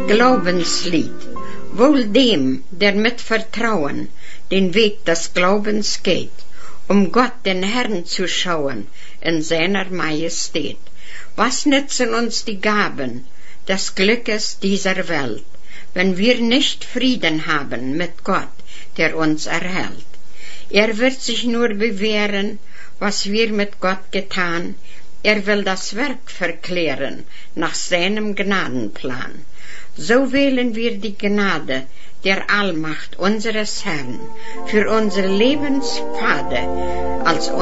Glaubenslied. Wohl dem, der mit Vertrauen den Weg des Glaubens geht, Gott den Herrn zu schauen in seiner Majestät. Was nützen uns die Gaben des Glückes dieser Welt, wenn wir nicht Frieden haben mit Gott, der uns erhält? Er wird sich nur bewähren, was wir mit Gott getan. Er will das Werk verklären nach seinem Gnadenplan. So wählen wir die Gnade der Allmacht unseres Herrn für unsere Lebenspfade als